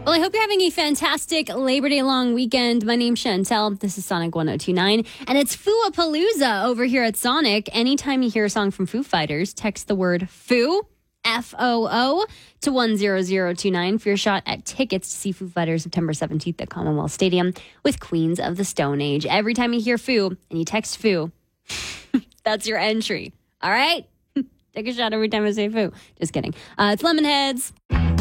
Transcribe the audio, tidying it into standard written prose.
Well, I hope you're having a fantastic Labor Day long weekend. My name's Chantel. This is Sonic 1029, and it's Foo-a-Palooza over here at Sonic. Anytime you hear a song from Foo Fighters, text the word Foo, F-O-O, to 10029 for your shot at tickets to see Foo Fighters September 17th at Commonwealth Stadium with Queens of the Stone Age. Every time you hear Foo and you text Foo, that's your entry. All right? Take a shot every time I say Foo. Just kidding. It's Lemonheads.